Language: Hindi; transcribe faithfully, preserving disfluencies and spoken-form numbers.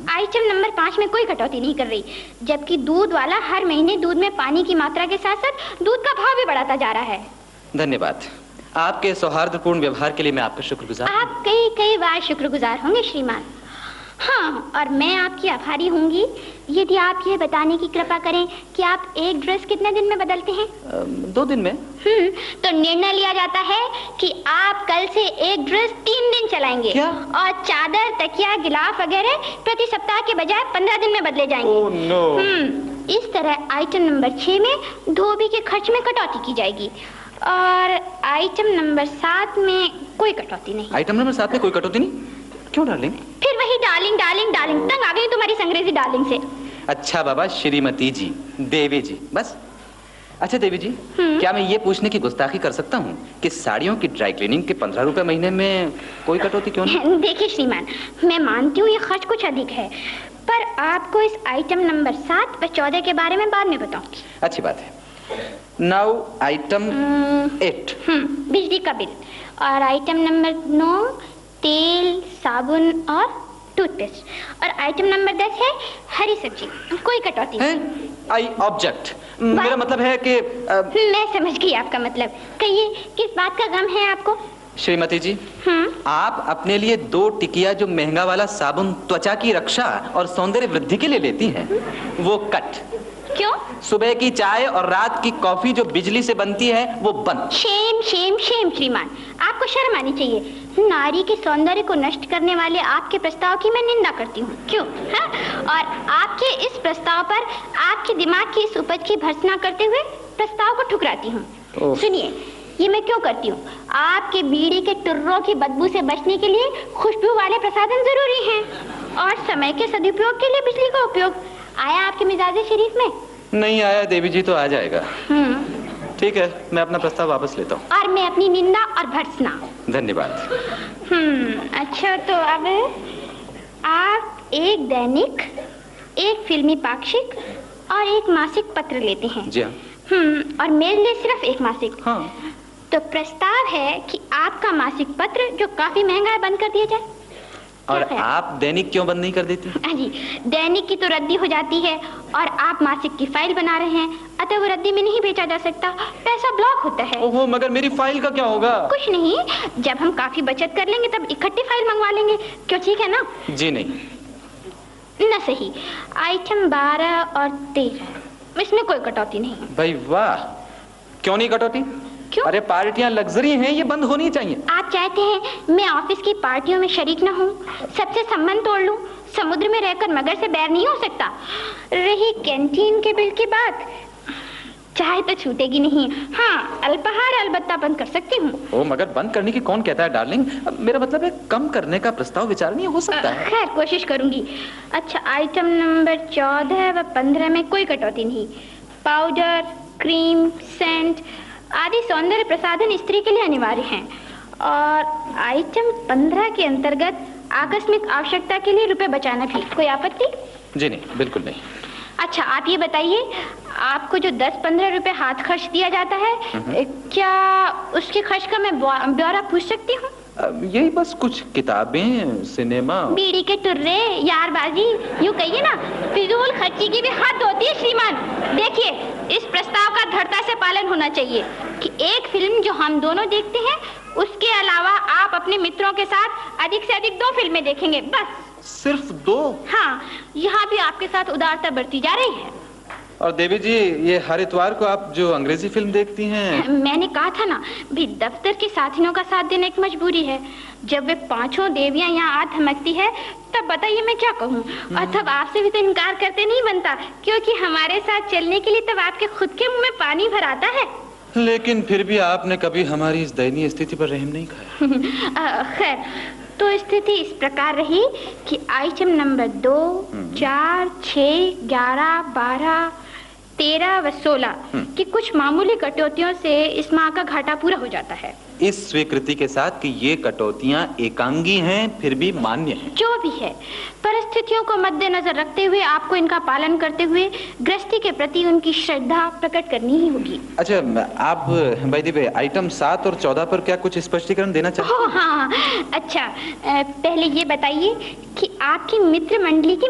आइटम नंबर पाँच में कोई कटौती नहीं कर रही, जबकि दूध वाला हर महीने दूध में पानी की मात्रा के साथ साथ दूध का भाव भी बढ़ाता जा रहा है। धन्यवाद। आपके सौहार्दपूर्ण व्यवहार के लिए मैं आपका शुक्रगुजार। आप कई कई बार शुक्रगुजार होंगे श्रीमान। हाँ, और मैं आपकी आभारी होंगी यदि आप ये बताने की कृपा करें कि आप एक ड्रेस कितने दिन में बदलते हैं? आ, दो दिन में। हम्म, तो निर्णय लिया जाता है कि आप कल से एक ड्रेस तीन दिन चलाएंगे। क्या? और चादर, तकिया, गिलाफ वगैरह प्रति सप्ताह के बजाय पंद्रह दिन में बदले जाएंगे। Oh no. हम्म, इस तरह आइटम नंबर छह में धोबी के खर्च में कटौती की जाएगी और आइटम नंबर सात में कोई कटौती नहीं। आइटम नंबर सात में कोई कटौती नहीं? क्यों डार्लिंग? फिर वही डार्लिंग डार्लिंग डार्लिंग, तंग आ गई तुम्हारी अंग्रेजी डार्लिंग से। अच्छा बाबा, श्रीमती जी, देवी जी, बस। अच्छा देवी जी, क्या मैं ये पूछने की गुस्ताखी कर सकता हूँ कि साड़ियों की ड्राई क्लीनिंग के पंद्रह रुपए महीने में कोई कटौती क्यों नहीं? देखिए श्रीमान, मैं मानती हूँ ये खर्च कुछ अधिक है, पर आपको इस आइटम नंबर सात व चौदह के बारे में बाद में बताऊंगी। अच्छी बात है। नाउ आइटम एट, बिजली का बिल, और आइटम नंबर नौ तेल, साबुन और टूथपेस्ट, और आइटम नंबर दस है हरी सब्जी, कोई कटौती नहीं। I object. मेरा मतलब है कि आ... मैं समझ गई आपका मतलब। कहिए किस बात का गम है आपको? श्रीमती जी, आप अपने लिए दो टिकिया जो महंगा वाला साबुन त्वचा की रक्षा और सौंदर्य वृद्धि के लिए लेती हैं, वो कट। क्यों? सुबह की चाय और रात की कॉफी जो बिजली से बनती है वो बंद। शेम शेम शेम श्रीमान, आपको शर्म आनी चाहिए। नारी के सौंदर्य को नष्ट करने वाले आपके प्रस्ताव की मैं निंदा करती हूँ। क्यों? हाँ? और आपके इस प्रस्ताव पर आपके दिमाग की इस उपज की भर्त्सना करते हुए प्रस्ताव को ठुकराती हूँ। सुनिए, ये मैं क्यों करती हूँ? आपके बीड़ी के टुर्रों की बदबू से बचने के लिए खुशबू वाले प्रसाधन जरूरी हैं, और समय के सदुपयोग के लिए बिजली का उपयोग। आया आपके मिजाजे शरीफ में? नहीं आया देवी जी, तो आ जाएगा। ठीक है, मैं अपना प्रस्ताव वापस लेता हूँ। और मैं अपनी निंदा और भर्त्सना। धन्यवाद। हम्म, अच्छा तो अब आप एक दैनिक, एक फिल्मी पाक्षिक और एक मासिक पत्र लेते हैं। जी हाँ। हम्म, और मेरे लिए सिर्फ एक मासिक। हाँ। तो प्रस्ताव है कि आपका मासिक पत्र जो काफी महंगा है बंद कर दिया जाए। और आप दैनिक क्यों बंद नहीं कर देती? हाँ जी, दैनिक की तो रद्दी हो जाती है और आप मासिक की फाइल बना रहे हैं, अतः वो रद्दी में नहीं बेचा जा सकता, पैसा ब्लॉक होता है। ओहो, मगर मेरी फाइल का क्या होगा? कुछ नहीं, जब हम काफी बचत कर लेंगे तब इकट्ठी फाइल मंगवा लेंगे। क्यों, ठीक है ना? जी नहीं। न सही। आइटम बारह और तेरह, इसमें कोई कटौती नहीं। भाई वाह, क्यों नहीं कटौती? क्यों? अरे पार्टियां लग्जरी हैं, ये बंद होनी चाहिए। आप चाहते हैं मैं ऑफिस की पार्टियों में शरीक न हूँ, सबसे संबंध तोड़ लूं? समुद्र में रहकर मगर से बैर नहीं हो सकता। रही कैंटीन के बिल की बात, चाहे तो छूटेगी नहीं। हाँ, अल्पाहार अलबत्ता बंद कर सकती हूँ। ओ, मगर बंद करने की कौन कहता है डार्लिंग? मेरा मतलब है कम करने का प्रस्ताव विचारणीय हो सकता है। खैर, कोशिश करूंगी। अच्छा, आइटम नंबर चौदह व पंद्रह में कोई कटौती नहीं। पाउडर, क्रीम, सेंट आदि सौंदर्य प्रसाधन स्त्री के लिए अनिवार्य हैं, और आइटम पंद्रह के अंतर्गत आकस्मिक आवश्यकता के लिए रुपए बचाना भी। कोई आपत्ति? जी नहीं, बिल्कुल नहीं। अच्छा, आप ये बताइए, आपको जो दस पंद्रह रुपए हाथ खर्च दिया जाता है, क्या उसके खर्च का मैं ब्यौरा पूछ सकती हूँ? यही बस कुछ किताबें, सिनेमा, बीड़ी के टुर्रे, यारबाजी, यूँ कहिए ना, फिजूल खर्ची की भी हद होती है श्रीमान। देखिए, इस प्रस्ताव का दृढ़ता से पालन होना चाहिए कि एक फिल्म जो हम दोनों देखते हैं, उसके अलावा आप अपने मित्रों के साथ अधिक से अधिक दो फिल्में देखेंगे, बस। सिर्फ दो? हाँ, यहाँ भी आपके साथ उदारता बढ़ती जा रही है। और देवी जी, ये हर इतवार को आप जो अंग्रेजी फिल्म देखती हैं। मैंने कहा था ना, भी दफ्तर के साथियों का साथ देना एक मजबूरी है। जब वे पांचों देवियां यहाँ आ धमकती है, तब बताइए मैं क्या कहूँ। और तब आपसे भी तो इनकार करते नहीं बनता, क्योंकि हमारे साथ चलने के लिए तब आपके खुद के मुंह में पानी भर आता है। लेकिन फिर भी आपने कभी हमारी इस दयनीय स्थिति पर रहम नहीं खाया। खैर, तो स्थिति इस प्रकार रही कि आइटम नंबर दो, चार, छः, ग्यारह, बारह, तेरह व सोलह की कुछ मामूली कटौतियों से इस माह का घाटा पूरा हो जाता है। इस स्वीकृति के साथ कि ये कटौतियां एकांगी हैं, फिर भी मान्य हैं। जो भी है, परिस्थितियों को मद्देनजर रखते हुए आपको इनका पालन करते हुए गृहस्थी के प्रति उनकी श्रद्धा प्रकट करनी ही होगी। अच्छा, आप बाय द वे आइटम सात और चौदह पर क्या कुछ स्पष्टीकरण देना चाहते हैं? हाँ, अच्छा, पहले ये बताइए कि आपकी मित्र मंडली की